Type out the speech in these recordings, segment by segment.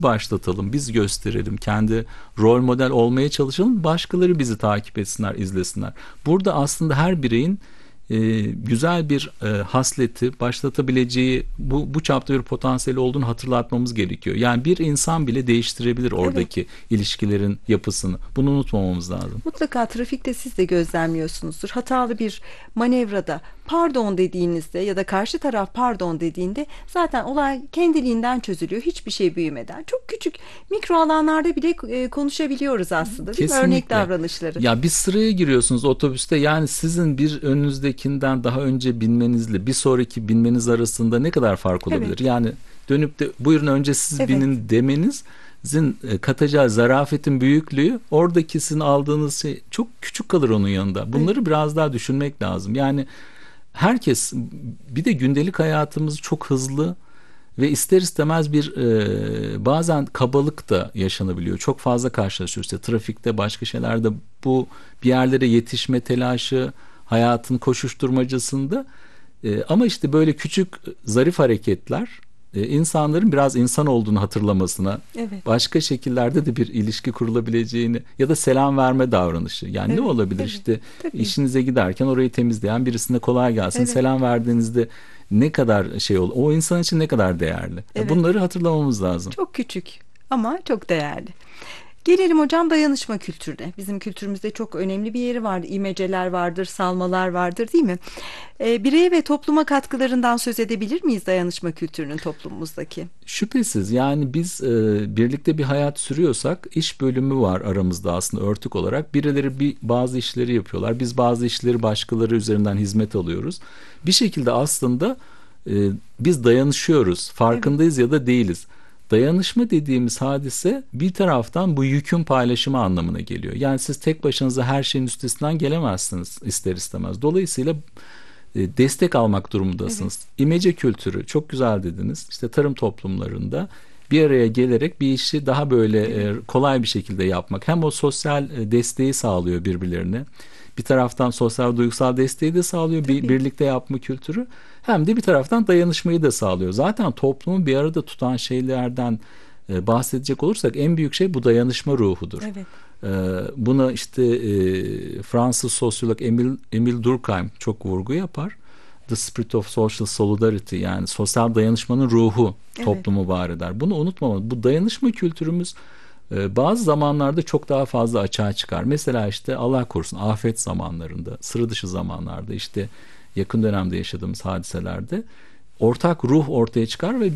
başlatalım, biz gösterelim, kendi rol model olmaya çalışalım, başkaları bizi takip etsinler, izlesinler. Burada aslında her bireyin güzel bir hasleti başlatabileceği bu çapta bir potansiyeli olduğunu hatırlatmamız gerekiyor. Yani bir insan bile değiştirebilir Evet. oradaki ilişkilerin yapısını. Bunu unutmamamız lazım. Mutlaka trafikte siz de gözlemliyorsunuzdur. Hatalı bir manevrada pardon dediğinizde ya da karşı taraf pardon dediğinde zaten olay kendiliğinden çözülüyor. Hiçbir şey büyümeden. Çok küçük mikro alanlarda bile konuşabiliyoruz aslında, değil mi? Örnek Kesinlikle. davranışları. Ya bir sıraya giriyorsunuz otobüste, yani sizin bir önünüzdekinden daha önce binmenizle bir sonraki binmeniz arasında ne kadar fark Evet, olabilir? Yani dönüp de buyurun önce siz evet, binin demenizin katacağı zarafetin büyüklüğü, oradaki sizin aldığınız şey çok küçük kalır onun yanında. evet, Bunları biraz daha düşünmek lazım. Yani herkes, bir de gündelik hayatımız çok hızlı ve ister istemez bir bazen kabalık da yaşanabiliyor. Çok fazla karşılaşıyoruz. İşte trafikte, başka şeylerde, bu bir yerlere yetişme telaşı, hayatın koşuşturmacasında. Ama işte böyle küçük zarif hareketler insanların biraz insan olduğunu hatırlamasına, evet, başka şekillerde de bir ilişki kurulabileceğini, ya da selam verme davranışı. Yani ne evet, olabilir evet. işte, Tabii, işinize giderken orayı temizleyen birisine kolay gelsin, evet, selam verdiğinizde ne kadar şey olur, o insan için ne kadar değerli. evet. Bunları hatırlamamız lazım. Çok küçük ama çok değerli. Gelelim hocam dayanışma kültürüne. Bizim kültürümüzde çok önemli bir yeri var. İmeceler vardır, salmalar vardır, değil mi? Bireye ve topluma katkılarından söz edebilir miyiz dayanışma kültürünün toplumumuzdaki? Şüphesiz, yani biz birlikte bir hayat sürüyorsak iş bölümü var aramızda aslında, örtük olarak. Birileri bazı işleri yapıyorlar. Biz bazı işleri başkaları üzerinden hizmet alıyoruz. Bir şekilde aslında biz dayanışıyoruz. Evet, Farkındayız ya da değiliz. Dayanışma dediğimiz hadise bir taraftan bu yükün paylaşımı anlamına geliyor. Yani siz tek başınıza her şeyin üstesinden gelemezsiniz ister istemez. Dolayısıyla destek almak evet, durumundasınız. İmece kültürü çok güzel dediniz. İşte tarım toplumlarında bir araya gelerek bir işi daha böyle evet, kolay bir şekilde yapmak. Hem o sosyal desteği sağlıyor birbirlerine. Bir taraftan sosyal duygusal desteği de sağlıyor, tabii, birlikte yapma kültürü. Hem de bir taraftan dayanışmayı da sağlıyor. Zaten toplumu bir arada tutan şeylerden bahsedecek olursak en büyük şey bu dayanışma ruhudur. evet, Buna işte Fransız sosyolog Emile Durkheim çok vurgu yapar. The Spirit of Social Solidarity, yani sosyal dayanışmanın ruhu evet, toplumu var eder. Bunu unutmamalı. Bu dayanışma kültürümüz bazı zamanlarda çok daha fazla açığa çıkar. Mesela işte Allah korusun afet zamanlarında, sıra dışı zamanlarda, işte yakın dönemde yaşadığımız hadiselerde ortak ruh ortaya çıkar ve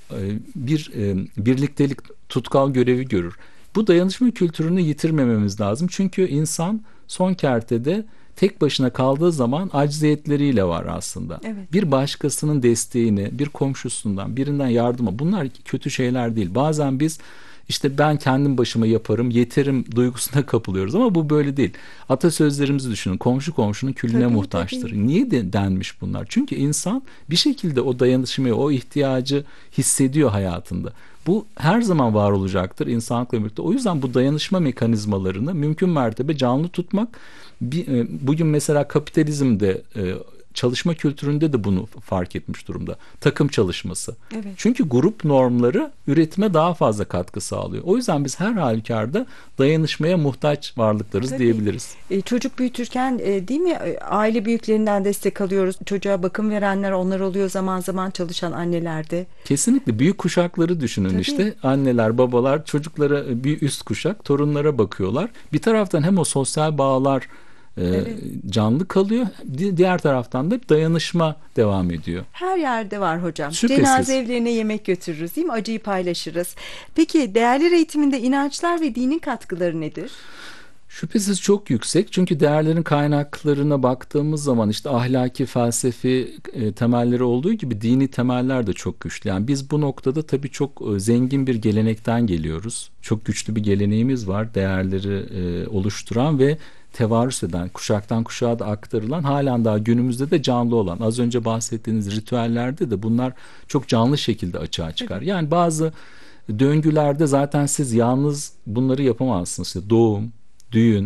birliktelik, tutkal görevi görür. Bu dayanışma kültürünü yitirmememiz lazım. Çünkü insan son kertede tek başına kaldığı zaman acziyetleriyle var aslında. evet. Bir başkasının desteğini, bir komşusundan, birinden yardıma, bunlar kötü şeyler değil. Bazen biz işte ben kendim başıma yaparım, yeterim duygusuna kapılıyoruz ama bu böyle değil. Atasözlerimizi düşünün. Komşu komşunun külüne Tabii, muhtaçtır. tabii. Niye denmiş bunlar? Çünkü insan bir şekilde o dayanışmayı, o ihtiyacı hissediyor hayatında. Bu her zaman var olacaktır insanlıkla birlikte. O yüzden bu dayanışma mekanizmalarını mümkün mertebe canlı tutmak, bugün mesela kapitalizmde, çalışma kültüründe de bunu fark etmiş durumda. Takım çalışması. Evet. Çünkü grup normları üretime daha fazla katkı sağlıyor. O yüzden biz her halükarda dayanışmaya muhtaç varlıklarız Tabii. diyebiliriz. Çocuk büyütürken değil mi aile büyüklerinden destek alıyoruz. Çocuğa bakım verenler onlar oluyor, zaman zaman çalışan annelerde. Kesinlikle büyük kuşakları düşünün, Tabii. işte anneler, babalar çocuklara bir üst kuşak, torunlara bakıyorlar. Bir taraftan hem o sosyal bağlar Evet. canlı kalıyor, diğer taraftan da dayanışma devam ediyor. Her yerde var hocam. Cenaze Şüphesiz. evlerine yemek götürürüz, değil mi? Acıyı paylaşırız. Peki değerler eğitiminde inançlar ve dinin katkıları nedir? Şüphesiz çok yüksek, çünkü değerlerin kaynaklarına baktığımız zaman işte ahlaki, felsefi temelleri olduğu gibi dini temeller de çok güçlü. Yani biz bu noktada tabii çok zengin bir gelenekten geliyoruz. Çok güçlü bir geleneğimiz var, değerleri oluşturan ve tevarüs eden, kuşaktan kuşağa da aktarılan, halen daha günümüzde de canlı olan. Az önce bahsettiğiniz ritüellerde de bunlar çok canlı şekilde açığa çıkar. Evet. Yani bazı döngülerde zaten siz yalnız bunları yapamazsınız. İşte doğum, düğün,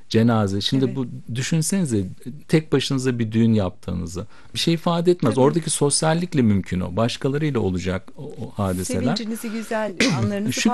cenaze. Şimdi Evet. bu, düşünsenize, tek başınıza bir düğün yaptığınızı. Bir şey ifade etmez. Tabii. Oradaki sosyallikle mümkün o. Başkalarıyla olacak o hadiseler. Sevincinizi, güzel anlarınızı